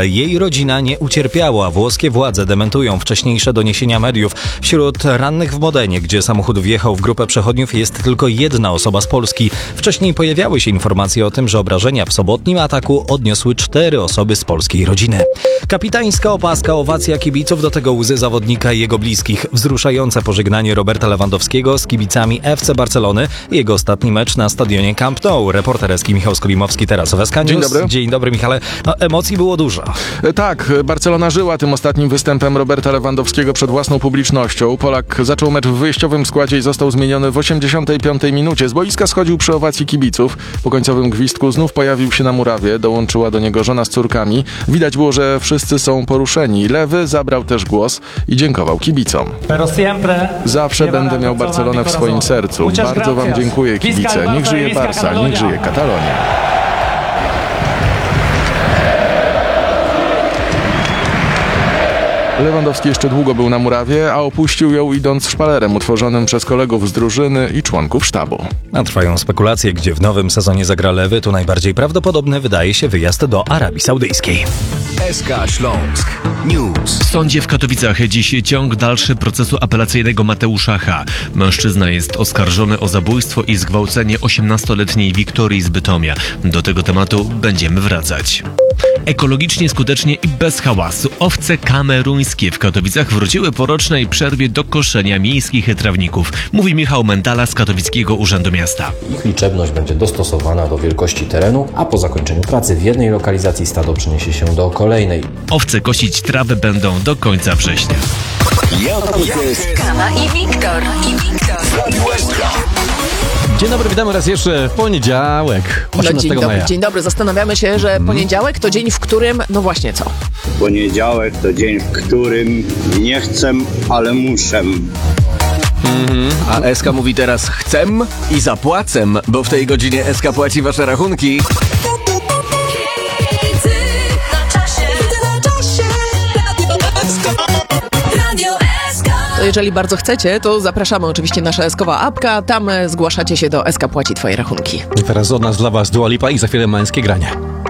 ale jej rodzina nie ucierpiała. Włoskie władze dementują wcześniejsze doniesienia mediów. Wśród rannych w Modenie, gdzie samochód wjechał w grupę przechodniów, jest tylko jedna osoba z Polski. Wcześniej pojawiały się informacje o tym, że obrażenia w sobotnim ataku odniosły 4 osoby z polskiej rodziny. Kapitańska opaska, owacja kibiców, do tego łzy zawodnika i jego bliskich. Wzruszające pożegnanie Roberta Lewandowskiego z kibicami FC Barcelony. Jego ostatni mecz na stadionie Camp Nou. Reporter Eski Michał Skolimowski, teraz w SK News. Dzień dobry. Dzień dobry, Michale. Emocji było dużo. Tak, Barcelona żyła tym ostatnim występem Roberta Lewandowskiego przed własną publicznością. Polak zaczął mecz w wyjściowym składzie i został zmieniony w 85 minucie. Z boiska schodził przy owacji kibiców. Po końcowym gwizdku znów pojawił się na murawie. Dołączyła do niego żona z córkami. Widać było, że wszyscy są poruszeni. Lewy zabrał też głos i dziękował kibicom. Zawsze będę miał Barcelonę w swoim sercu. Bardzo wam dziękuję, kibice. Niech żyje Barca, niech żyje Katalonia. Lewandowski jeszcze długo był na murawie, a opuścił ją idąc szpalerem utworzonym przez kolegów z drużyny i członków sztabu. A trwają spekulacje, gdzie w nowym sezonie zagra Lewy. Tu najbardziej prawdopodobny wydaje się wyjazd do Arabii Saudyjskiej. SK Śląsk News. W sądzie w Katowicach dziś ciąg dalszy procesu apelacyjnego Mateusza H. Mężczyzna jest oskarżony o zabójstwo i zgwałcenie 18-letniej Wiktorii z Bytomia. Do tego tematu będziemy wracać. Ekologicznie, skutecznie i bez hałasu owce kameruńskie w Katowicach wróciły po rocznej przerwie do koszenia miejskich trawników, mówi Michał Mentala z Katowickiego Urzędu Miasta. Ich liczebność będzie dostosowana do wielkości terenu, a po zakończeniu pracy w jednej lokalizacji stado przeniesie się do kolejnej. Owce kosić trawę będą do końca września. Kawa i Wiktor. Dzień dobry, witamy raz jeszcze w poniedziałek, 18 maja. Dzień dobry, zastanawiamy się, że poniedziałek to dzień, w którym, no właśnie co? Poniedziałek to dzień, w którym nie chcę, ale muszę. A SK mówi teraz chcę i zapłacę, bo w tej godzinie SK płaci wasze rachunki. To jeżeli bardzo chcecie, to zapraszamy oczywiście nasza SK-owa apka, tam zgłaszacie się do SK Płaci Twoje rachunki. I teraz od nas dla was Dua Lipa i za chwilę męskie granie.